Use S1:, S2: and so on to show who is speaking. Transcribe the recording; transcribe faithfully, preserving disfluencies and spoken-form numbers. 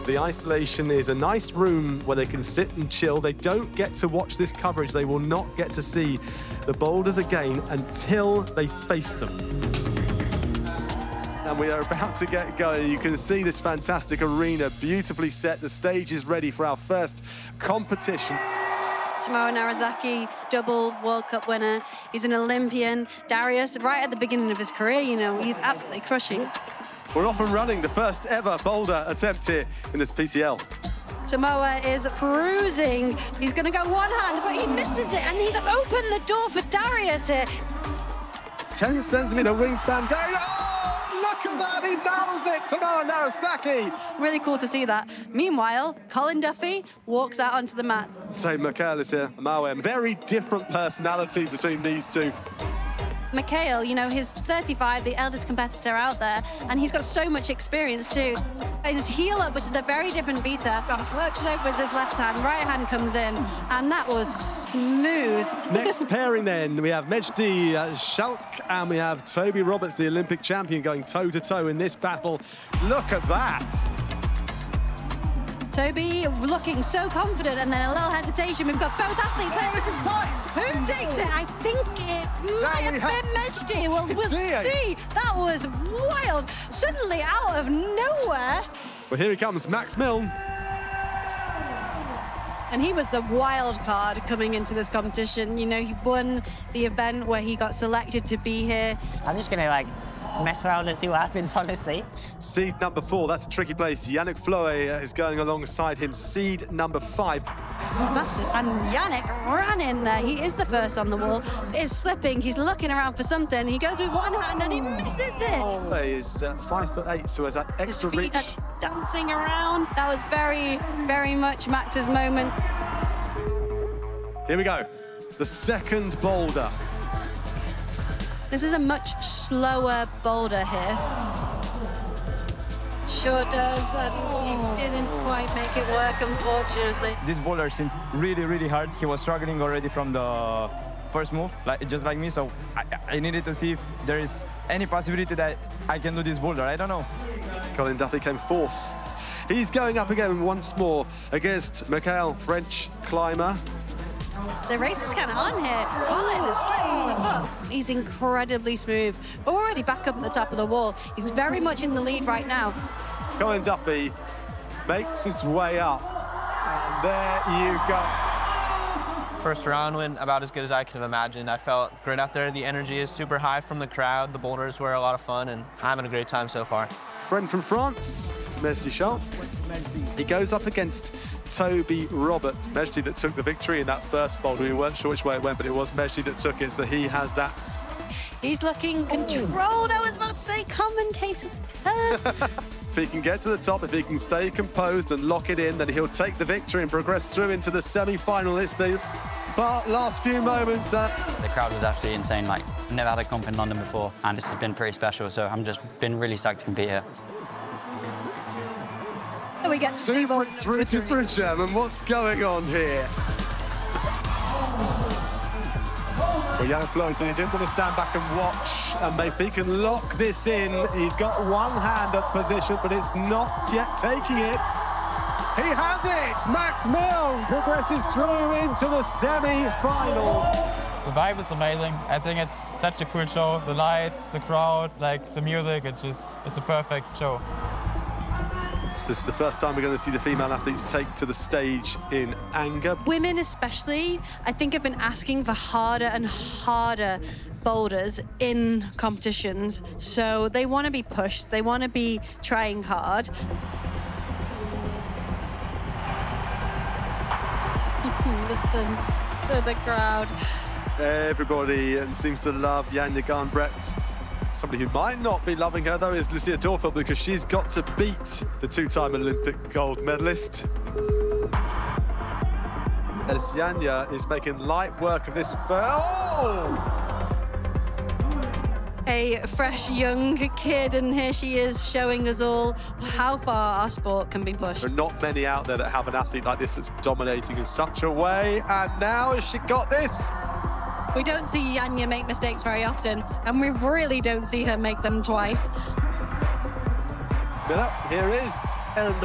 S1: The isolation is a nice room where they can sit and chill. They don't get to watch this coverage. They will not get to see the boulders again until they face them. And we are about to get going. You can see this fantastic arena, beautifully set. The stage is ready for our first competition.
S2: Tomoa Narazaki, double World Cup winner. He's an Olympian. Darius, right at the beginning of his career, you know, he's absolutely crushing.
S1: We're off and running, the first ever boulder attempt here in this P C L.
S2: Tomoa is cruising. He's going to go one hand, but he misses it, and he's opened the door for Darius here.
S1: ten centimeter wingspan going. Oh, look at that, he nails it, Tomoa Narazaki.
S2: Really cool to see that. Meanwhile, Colin Duffy walks out onto the mat.
S1: So Mikhail is here, Mawem. Very different personalities between these two.
S2: Mikhail, you know, he's thirty-five, the eldest competitor out there, and he's got so much experience too. His heel up, which is a very different Vita, lurches over with his left hand, right hand comes in, and that was smooth.
S1: Next pairing then, we have Mejdi Schalk and we have Toby Roberts, the Olympic champion, going toe-to-toe in this battle. Look at that.
S2: Toby looking so confident, and then a little hesitation. We've got both athletes.
S1: Oh, this is tight.
S2: Who takes it? I think it might have been Mejdi. We'll, we'll see. That was wild. Suddenly, out of nowhere.
S1: Well, here he comes, Max Milne.
S2: And he was the wild card coming into this competition. You know, he won the event where he got selected to be here.
S3: I'm just going to, like, mess around and see what happens, honestly.
S1: Seed number four, that's a tricky place. Yannick Floe is going alongside him. Seed number five.
S2: Bastard. And Yannick ran in there. He is the first on the wall. Is slipping. He's looking around for something. He goes with one hand and he misses it.
S1: Floe is uh, five foot eight, so has that extra
S2: His feet
S1: reach.
S2: are dancing around. That was very, very much Max's moment.
S1: Here we go. The second boulder.
S2: This is a much slower boulder here. Sure does, and he didn't quite make it work, unfortunately.
S4: This boulder seemed really, really hard. He was struggling already from the first move, like just like me, so I, I needed to see if there is any possibility that I can do this boulder. I don't know.
S1: Colin Duffy came fourth. He's going up again once more against Mikhail, French climber.
S2: The race is kind of on here. Colin is slipped from the foot. He's incredibly smooth. But we're already back up at the top of the wall. He's very much in the lead right now.
S1: Colin Duffy makes his way up. And there you go.
S5: First round went about as good as I could have imagined. I felt great out there. The energy is super high from the crowd. The boulders were a lot of fun, and I'm having a great time so far.
S1: Friend from France, Mejdi Schalk. He goes up against Toby Roberts. Mejdi that took the victory in that first boulder. We weren't sure which way it went, but it was Mejdi that took it, so he has that.
S2: He's looking controlled. I was about to say commentator's curse.
S1: If he can get to the top, if he can stay composed and lock it in, then he'll take the victory and progress through into the semi-final. It's the far last few moments. Uh...
S6: The crowd was absolutely insane. Like, I've never had a comp in London before, and this has been pretty special, so I'm just been really psyched to compete here.
S2: We get to see
S1: Two points rooted for a German. What's going on here? So Yannick Floe said he didn't want to stand back and watch, and if he can lock this in, he's got one hand at position, but it's not yet taking it. He has it! Max Milne progresses through into the semi-final.
S7: The vibe is amazing. I think it's such a cool show. The lights, the crowd, like the music, it's just, it's a perfect show.
S1: So this is the first time we're going to see the female athletes take to the stage in anger.
S2: Women especially, I think, have been asking for harder and harder boulders in competitions. So they want to be pushed, they want to be trying hard. Listen to the crowd.
S1: Everybody seems to love Janja Garnbret. Somebody who might not be loving her, though, is Lucia Dorfeld, because she's got to beat the two-time Olympic gold medalist. As Janja is making light work of this first... Oh!
S2: A fresh young kid, and here she is showing us all how far our sport can be pushed.
S1: There are not many out there that have an athlete like this that's dominating in such a way, and now has she got this?
S2: We don't see Janja make mistakes very often, and we really don't see her make them twice.
S1: Here is Ellen